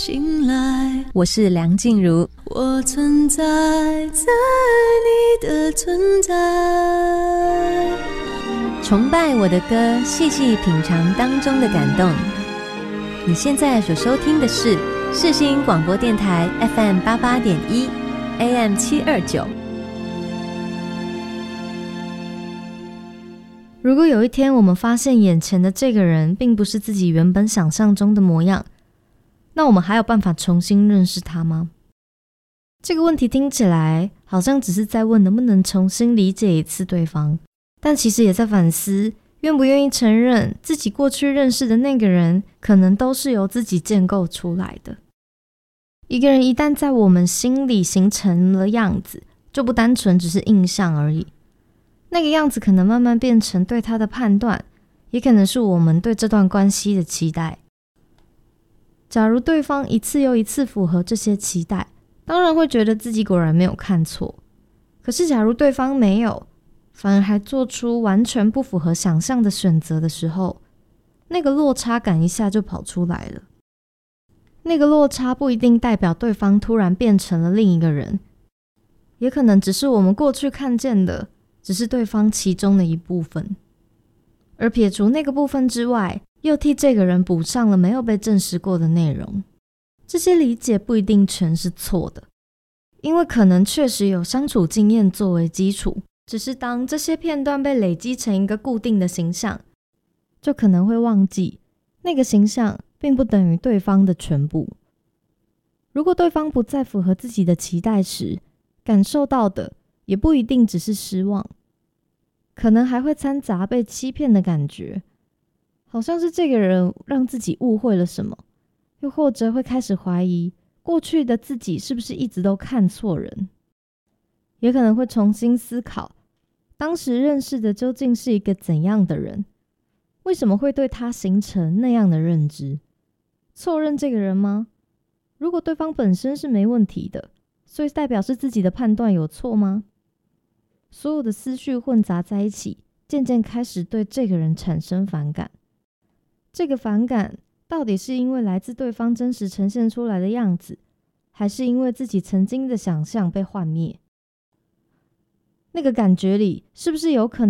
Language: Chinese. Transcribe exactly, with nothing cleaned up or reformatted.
醒来， 我是梁静茹， 我存在在你的存在， 崇拜我的歌，细细品尝当中的感动。你现在所收听的是世新广播电台 F M 八八点一 A M 七二九。 如果有一天我们发现眼前的这个人并不是自己原本想象中的模样，那我们还有办法重新认识他吗？这个问题听起来好像只是在问能不能重新理解一次对方，但其实也在反思愿不愿意承认自己过去认识的那个人可能都是由自己建构出来的。一个人一旦在我们心里形成了样子，就不单纯只是印象而已，那个样子可能慢慢变成对他的判断，也可能是我们对这段关系的期待。假如对方一次又一次符合这些期待，当然会觉得自己果然没有看错。可是假如对方没有，反而还做出完全不符合想象的选择的时候，那个落差感一下就跑出来了。那个落差不一定代表对方突然变成了另一个人，也可能只是我们过去看见的只是对方其中的一部分，而撇除那个部分之外，又替这个人补上了没有被证实过的内容。这些理解不一定全是错的，因为可能确实有相处经验作为基础，只是当这些片段被累积成一个固定的形象，就可能会忘记那个形象并不等于对方的全部。如果对方不再符合自己的期待时，感受到的也不一定只是失望，可能还会掺杂被欺骗的感觉，好像是这个人让自己误会了什么，又或者会开始怀疑过去的自己是不是一直都看错人，也可能会重新思考当时认识的究竟是一个怎样的人，为什么会对他形成那样的认知，错认这个人吗？如果对方本身是没问题的，所以代表是自己的判断有错吗？所有的思绪混杂在一起，渐渐开始对这个人产生反感。这个反感到底是因为来自对方真实呈现出来的样子，还是因为自己曾经的想象被幻灭？那个感觉里是不是有可能